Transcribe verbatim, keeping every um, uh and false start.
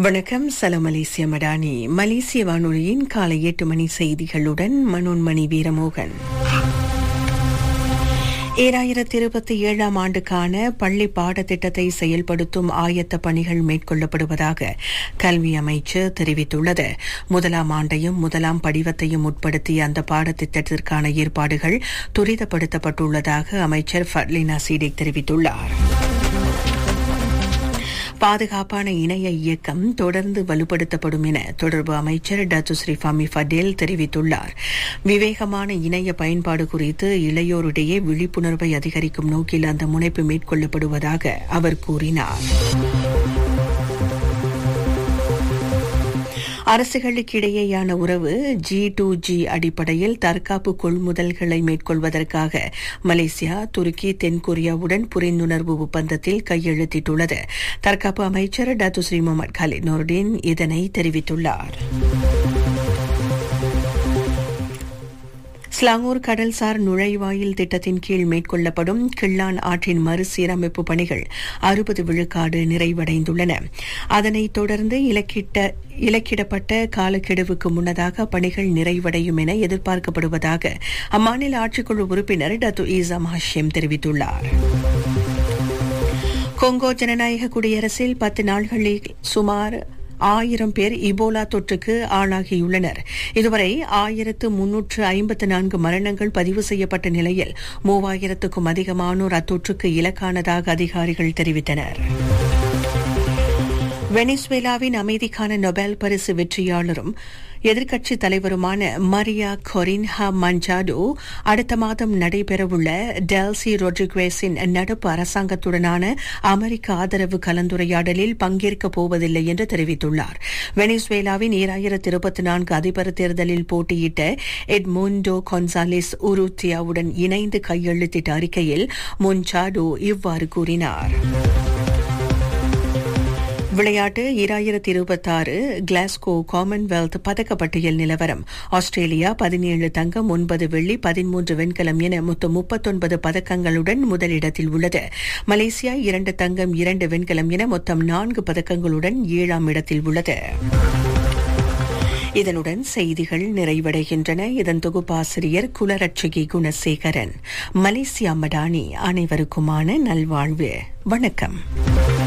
வணக்கம். சலாம் மலேசிய மடானி. மலேசிய வானொலியின் காலை எட்டு மணி செய்திகளுடன் மனோன்மணி வீரமோகன். ஈராயிரத்தி இருபத்தி ஏழாம் ஆண்டுக்கான பள்ளி பாடத்திட்டத்தை செயல்படுத்தும் ஆயத்த பணிகள் மேற்கொள்ளப்படுவதாக கல்வி அமைச்சு தெரிவித்துள்ளது. முதலாம் ஆண்டையும் முதலாம் படிவத்தையும் உட்படுத்திய அந்த பாடத்திட்டத்திற்கான ஏற்பாடுகள் துரிதப்படுத்தப்பட்டுள்ளதாக அமைச்சர் ஃபட்லினா சீடிக் தெரிவித்துள்ளார். பாதுகாப்பான இணைய இயக்கம் தொடர்ந்து வலுப்படுத்தப்படும் என தொடர்பு அமைச்சர் டத்து ஸ்ரீ ஃபமி ஃபடேல் தெரிவித்துள்ளார். விவேகமான இணைய பயன்பாடு குறித்து இளையோரிடையே விழிப்புணர்வை அதிகரிக்கும் நோக்கில் அந்த முனைப்பு மேற்கொள்ளப்படுவதாக அவர் கூறினார். அரசுகளுக்கிடையேயான உறவு ஜி டு ஜி அடிப்படையில் தற்காப்பு கொள்முதல்களை மேற்கொள்வதற்காக மலேசியா, துருக்கி, தென்கொரியாவுடன் புரிந்துணர்வு ஒப்பந்தத்தில் கையெழுத்திட்டுள்ளது. தற்காப்பு அமைச்சர் Datuk Sri Mohammed Khalid Noordin இதனை தெரிவித்துள்ளார். ஸ்லாங்கூர் கடல்சார் நுழைவாயில் திட்டத்தின் கீழ் மேற்கொள்ளப்படும் கிள்ளான் ஆற்றின் மறுசீரமைப்பு பணிகள் அறுபது விழுக்காடு நிறைவடைந்துள்ளன. அதனைத் தொடர்ந்து இலக்கிட்ட இலக்கிடப்பட்ட காலக்கெடுவுக்கு முன்னதாக பணிகள் நிறைவடையும் என எதிர்பார்க்கப்படுவதாக அம்மாநில ஆட்சிக்குழு உறுப்பினர் டத்து ஈசாம் ஹஷிம் தெரிவித்துள்ளார். கொங்கோ ஜனநாயக குடியரசில் பத்து நாள்களில் சுமார் ஆயிரம் பேர் இபோலா தொற்றுக்கு ஆளாகியுள்ளனர். இதுவரை ஆயிரத்து முன்னூற்று ஐம்பத்து நான்கு மரணங்கள் பதிவு செய்யப்பட்ட நிலையில் மூவாயிரத்துக்கும் அதிகமானோர் அத்தொற்றுக்கு இலக்கானதாக அதிகாரிகள் தெரிவித்தனர். வெனிசுவேலாவின் அமைதிக்கான நொபேல் பரிசு வெற்றியாளரும் எதிர்க்கட்சித் தலைவருமான மரியா கொரின்ஹா மஞ்சாடோ அடுத்த மாதம் நடைபெறவுள்ள டெல்சி ரொட்ரிகுவேஸின் நடப்பு அரசாங்கத்துடனான அமெரிக்க ஆதரவு கலந்துரையாடலில் பங்கேற்கப் போவதில்லை என்று தெரிவித்துள்ளார். வெனிசுவேலாவின் ஈராயிரத்தி இருபத்தி நான்கு அதிபர் தேர்தலில் போட்டியிட்ட எட்முண்டோ கொன்சாலேஸ் உருத்தியாவுடன் இணைந்து கையெழுத்திட்ட அறிக்கையில் மஞ்சாடோ இவ்வாறு கூறினார். விளையாட்டு ஈராயிரத்தி இருபத்தி ஆறு கிளாஸ்கோ காமன்வெல்த் பதக்கப்பட்டியல் நிலவரம். ஆஸ்திரேலியா பதினேழு தங்கம், ஒன்பது வெள்ளி, பதிமூன்று வெண்கலம் என மொத்தம் முப்பத்தொன்பது பதக்கங்களுடன் முதலிடத்தில் உள்ளது. மலேசியா இரண்டு தங்கம், இரண்டு வெண்கலம் என மொத்தம் நான்கு பதக்கங்களுடன் ஏழாம் இடத்தில் உள்ளது. இதனுடன் செய்திகள் நிறைவடைகின்றன. இதன் தொகுப்பாசிரியர் குலரட்சகி குணசேகரன். மலேசியா மடானி. அனைவருக்குமான நல்வாழ்வு. வணக்கம்.